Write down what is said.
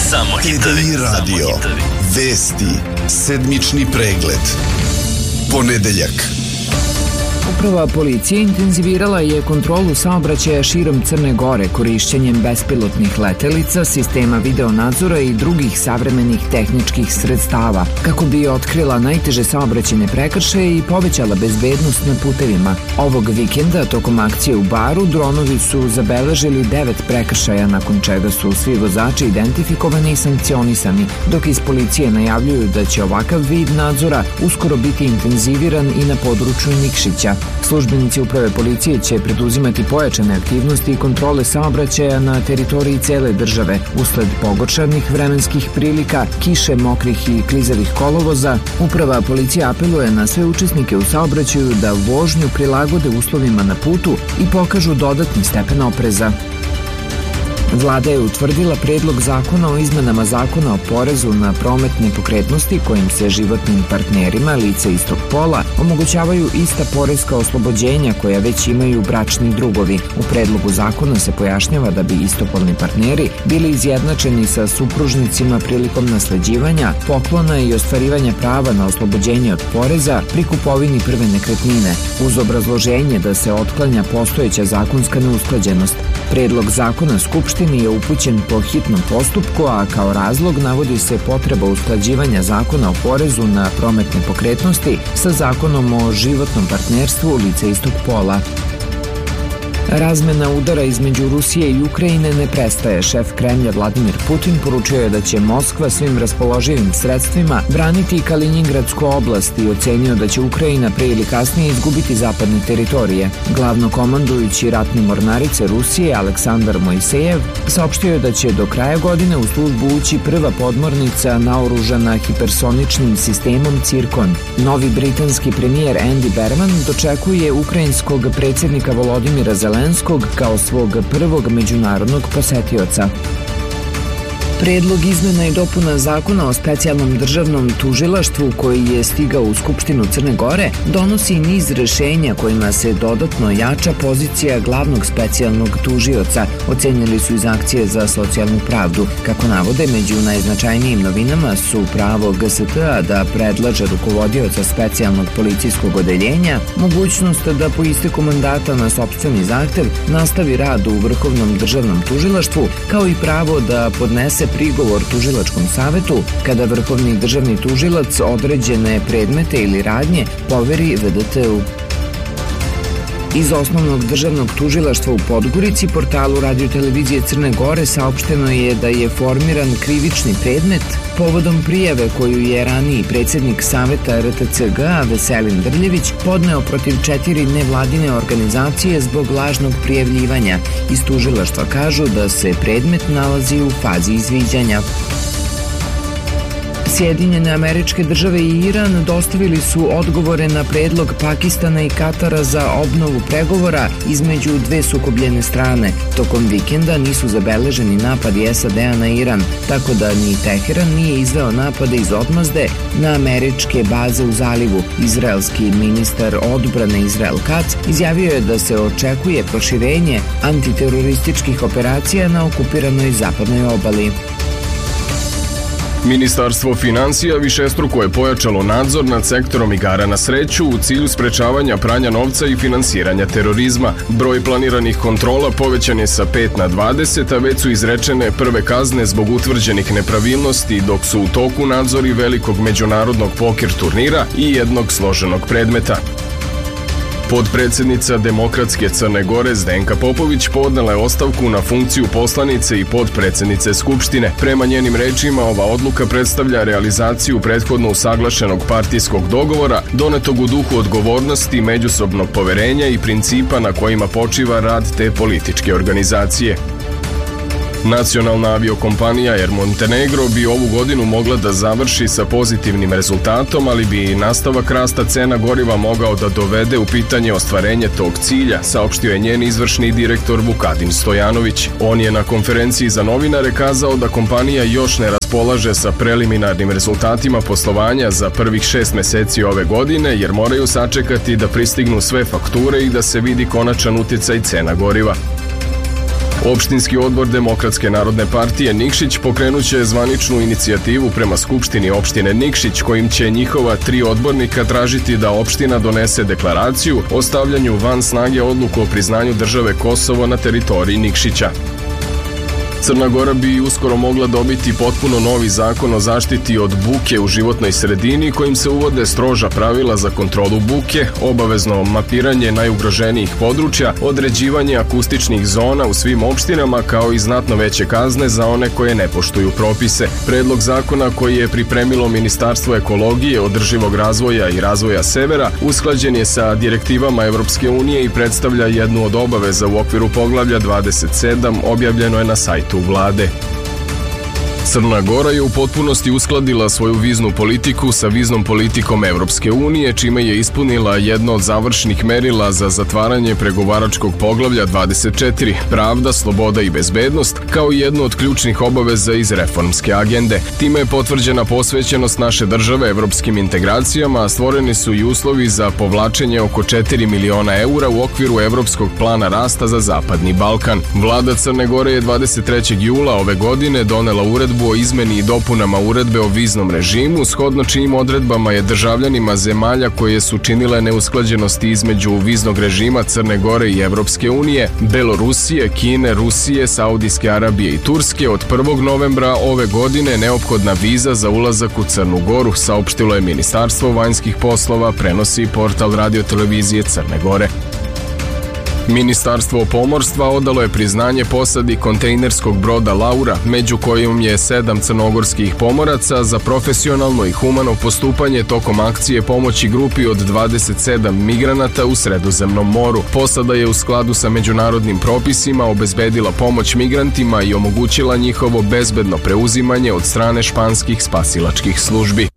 TDI radio. Vesti. Sedmični pregled. Ponedeljak. Uprava policije intenzivirala je kontrolu saobraćaja širom Crne Gore korišćenjem bespilotnih letelica, sistema videonadzora i drugih savremenih tehničkih sredstava, kako bi otkrila najteže saobraćajne prekršaje i povećala bezbednost na putevima. Ovog vikenda, tokom akcije u Baru, dronovi su zabeležili 9 prekršaja, nakon čega su svi vozači identifikovani i sankcionisani, dok iz policije najavljuju da će ovakav vid nadzora uskoro biti intenziviran i na području Nikšića. Službenici uprave policije će preduzimati pojačane aktivnosti i kontrole saobraćaja na teritoriji cele države. Usled pogoršanih vremenskih prilika, kiše, mokrih i klizavih kolovoza, uprava policije apeluje na sve učesnike u saobraćaju da vožnju prilagode uslovima na putu i pokažu dodatni stepen opreza. Vlada je utvrdila predlog zakona o izmenama zakona o porezu na promet nepokretnosti kojim se životnim partnerima lica istog pola omogućavaju ista poreska oslobođenja koja već imaju bračni drugovi. U predlogu zakona se pojašnjava da bi istopolni partneri bili izjednačeni sa supružnicima prilikom nasleđivanja, poklona i ostvarivanja prava na oslobođenje od poreza pri kupovini prve nekretnine, uz obrazloženje da se otklanja postojeća zakonska neusklađenost. Predlog zakona Skupštini je upućen po hitnom postupku, a kao razlog navodi se potreba usklađivanja zakona o porezu na promet nepokretnosti sa zakonom o životnom partnerstvu lica istog pola. Razmena udara između Rusije i Ukrajine ne prestaje. Šef Kremlja Vladimir Putin poručio je da će Moskva svim raspoloživim sredstvima braniti Kaliningradsku oblast i ocenio da će Ukrajina pre ili kasnije izgubiti zapadne teritorije. Glavnokomandujući ratne mornarice Rusije Aleksandar Mojsejev saopštio je da će do kraja godine u službu ući prva podmornica naoružana hipersoničnim sistemom Cirkon. Novi britanski premijer Andy Burnham dočekuje ukrajinskog predsjednika Volodimira Zelenskog kao svog prvog međunarodnog posetioca. Predlog izmena i dopuna zakona o specijalnom državnom tužilaštvu koji je stigao u Skupštinu Crne Gore donosi niz rešenja kojima se dodatno jača pozicija glavnog specijalnog tužioca, ocenili su iz akcije za socijalnu pravdu. Kako navode, među najznačajnijim novinama su pravo GST-a da predlaže rukovodioca specijalnog policijskog odeljenja, mogućnost da po isteku mandata na sopstveni zahtev nastavi rad u Vrhovnom državnom tužilaštvu, kao i pravo da podnese prigovor tužilačkom savetu kada Vrhovni državni tužilac određene predmete ili radnje poveri VDT-u. Iz Osnovnog državnog tužilaštva u Podgorici portalu Radio-televizije Crne Gore saopšteno je da je formiran krivični predmet povodom prijave koju je raniji predsjednik Saveta RTCG-a Veselin Drljević podneo protiv 4 nevladine organizacije zbog lažnog prijavljivanja. Iz tužilaštva kažu da se predmet nalazi u fazi izviđanja. Sjedinjene Američke Države i Iran dostavili su odgovore na predlog Pakistana i Katara za obnovu pregovora između dve sukobljene strane. Tokom vikenda nisu zabeleženi napadi SAD-a na Iran, tako da ni Teheran nije izveo napade iz odmazde na američke baze u zalivu. Izraelski ministar odbrane Izrael Katz izjavio je da se očekuje proširenje antiterorističkih operacija na okupiranoj zapadnoj obali. Ministarstvo finansija višestruko je pojačalo nadzor nad sektorom igara na sreću u cilju sprečavanja pranja novca i finansiranja terorizma. Broj planiranih kontrola povećan je sa 5 na 20, a već su izrečene prve kazne zbog utvrđenih nepravilnosti, dok su u toku nadzori velikog međunarodnog poker turnira i jednog složenog predmeta. Podpredsjednica Demokratske Crne Gore Zdenka Popović podnela je ostavku na funkciju poslanice i podpredsjednice Skupštine. Prema njenim rečima, ova odluka predstavlja realizaciju prethodno usaglašenog partijskog dogovora, donetog u duhu odgovornosti, međusobnog poverenja i principa na kojima počiva rad te političke organizacije. Nacionalna aviokompanija Air Montenegro bi ovu godinu mogla da završi sa pozitivnim rezultatom, ali bi nastavak rasta cena goriva mogao da dovede u pitanje ostvarenje tog cilja, saopštio je njen izvršni direktor Vukadin Stojanović. On je na konferenciji za novinare kazao da kompanija još ne raspolaže sa preliminarnim rezultatima poslovanja za prvih 6 meseci ove godine, jer moraju sačekati da pristignu sve fakture i da se vidi konačan uticaj cena goriva. Opštinski odbor Demokratske narodne partije Nikšić pokrenuće zvaničnu inicijativu prema Skupštini opštine Nikšić, kojim će njihova 3 odbornika tražiti da opština donese deklaraciju o stavljanju van snage odluku o priznanju države Kosovo na teritoriji Nikšića. Crna Gora bi uskoro mogla dobiti potpuno novi zakon o zaštiti od buke u životnoj sredini, kojim se uvode stroža pravila za kontrolu buke, obavezno mapiranje najugroženijih područja, određivanje akustičnih zona u svim opštinama, kao i znatno veće kazne za one koje ne poštuju propise. Predlog zakona koji je pripremilo Ministarstvo ekologije, održivog razvoja i razvoja severa usklađen je sa direktivama Evropske unije i predstavlja jednu od obaveza u okviru poglavlja 27, objavljeno je na sajtu Vlade. Crna Gora je u potpunosti uskladila svoju viznu politiku sa viznom politikom Evropske unije, čime je ispunila jedno od završnih merila za zatvaranje pregovaračkog poglavlja 24, pravda, sloboda i bezbednost, kao i jednu od ključnih obaveza iz reformske agende. Time je potvrđena posvećenost naše države evropskim integracijama, a stvoreni su i uslovi za povlačenje oko 4 miliona eura u okviru Evropskog plana rasta za Zapadni Balkan. Vlada Crne Gore je 23. jula ove godine donela uredbu o izmeni i dopunama uredbe o viznom režimu, shodno čijim odredbama je državljanima zemalja koje su činile neusklađenosti između viznog režima Crne Gore i Evropske unije, Belorusije, Kine, Rusije, Saudijske Arabije i Turske od 1. novembra ove godine neophodna viza za ulazak u Crnu Goru, saopštilo je Ministarstvo vanjskih poslova, prenosi portal Radio-televizije Crne Gore. Ministarstvo pomorstva odalo je priznanje posadi kontejnerskog broda Laura, među kojom je 7 crnogorskih pomoraca, za profesionalno i humano postupanje tokom akcije pomoći grupi od 27 migranata u Sredozemnom moru. Posada je u skladu sa međunarodnim propisima obezbedila pomoć migrantima i omogućila njihovo bezbedno preuzimanje od strane španskih spasilačkih službi.